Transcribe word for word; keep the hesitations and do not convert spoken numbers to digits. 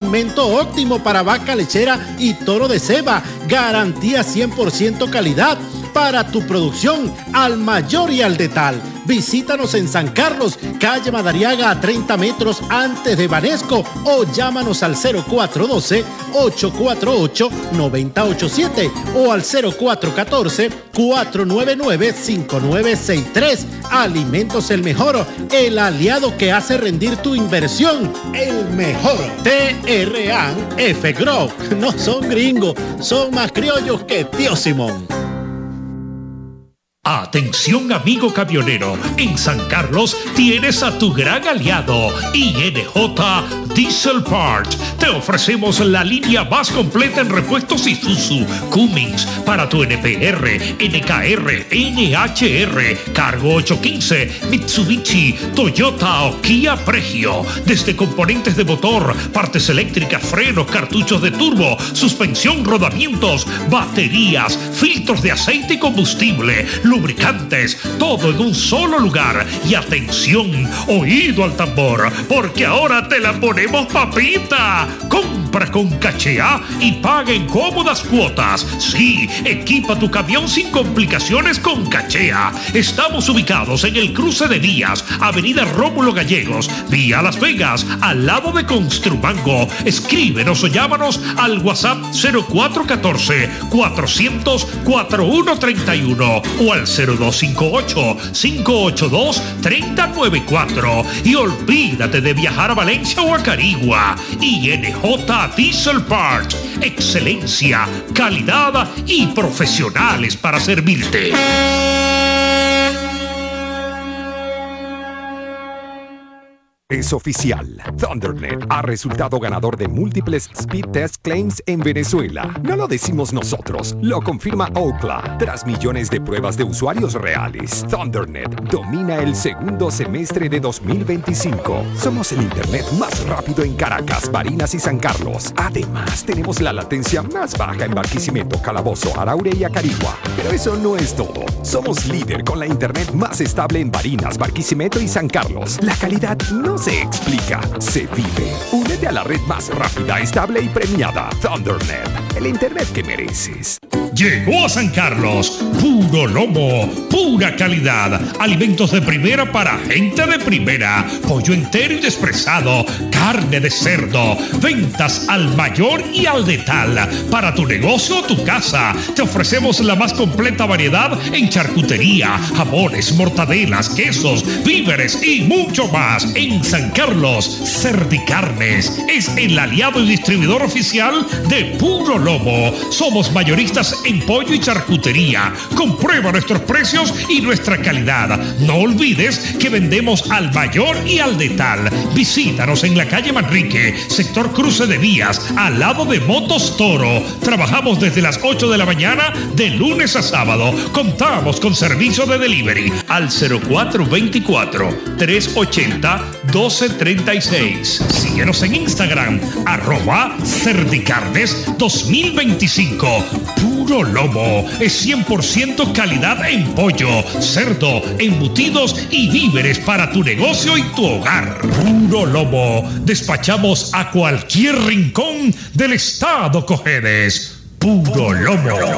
alimento óptimo para vaca lechera y toro de ceba. Garantía cien por ciento calidad para tu producción al mayor y al detal. Visítanos en San Carlos, calle Madariaga a treinta metros antes de Banesco, o llámanos al cero cuatro uno dos, ocho cuatro ocho, nueve cero ocho siete o al cero cuatro uno cuatro, cuatro nueve nueve, cinco nueve seis tres. Alimentos El Mejor, el aliado que hace rendir tu inversión. El mejor. T R A F Grow. No son gringos, son más criollos que Tío Simón. Atención amigo camionero, en San Carlos tienes a tu gran aliado I N J Diesel Parts. Te ofrecemos la línea más completa en repuestos Isuzu, Cummins, para tu N P R, N K R, N H R, Cargo ochocientos quince, Mitsubishi, Toyota o Kia Pregio. Desde componentes de motor, partes eléctricas, frenos, cartuchos de turbo, suspensión, rodamientos, baterías, filtros de aceite y combustible, lubricantes, todo en un solo lugar. Y atención, oído al tambor, porque ahora te la ponemos papita. Compra con Cachea y paga en cómodas cuotas. Sí, equipa tu camión sin complicaciones con Cachea. Estamos ubicados en el cruce de vías, Avenida Rómulo Gallegos, vía Las Vegas, al lado de Construmango. Escríbenos o llámanos al WhatsApp cero cuatro uno cuatro, cuatrocientos, cuarenta y uno treinta y uno o al cero dos cinco ocho, cinco ocho dos, tres cero nueve cuatro. Y olvídate de viajar a Valencia o a Carigua. I N J Diesel Parts. Excelencia, calidad y profesionales para servirte. Es oficial. ThunderNet ha resultado ganador de múltiples Speed Test Claims en Venezuela. No lo decimos nosotros, lo confirma Ookla. Tras millones de pruebas de usuarios reales, ThunderNet domina el segundo semestre de dos mil veinticinco. Somos el internet más rápido en Caracas, Barinas y San Carlos. Además, tenemos la latencia más baja en Barquisimeto, Calabozo, Araure y Acarigua. Pero eso no es todo. Somos líder con la internet más estable en Barinas, Barquisimeto y San Carlos. La calidad no se explica, se vive. Únete a la red más rápida, estable y premiada. ThunderNet, el internet que mereces. Llegó a San Carlos, puro lomo, pura calidad, alimentos de primera para gente de primera, pollo entero y despresado, carne de cerdo, ventas al mayor y al detal. Para tu negocio o tu casa, te ofrecemos la más completa variedad en charcutería, jamones, mortadelas, quesos, víveres y mucho más. En San Carlos, Cerdicarnes es el aliado y distribuidor oficial de Puro Lomo. Somos mayoristas en pollo y charcutería. Comprueba nuestros precios y nuestra calidad. No olvides que vendemos al mayor y al detal. Visítanos en la calle Manrique, sector Cruce de Vías, al lado de Motos Toro. Trabajamos desde las ocho de la mañana de lunes a sábado. Contamos con servicio de delivery al cero cuatro veinticuatro, trescientos ochenta, doce treinta y seis. Síguenos en Instagram, arroba Cerdicarnes dos mil veinticinco. Puro Lomo es cien por ciento calidad en pollo, cerdo, embutidos y víveres para tu negocio y tu hogar. Puro Lomo. Despachamos a cualquier rincón del estado Cojedes. Puro Lomo.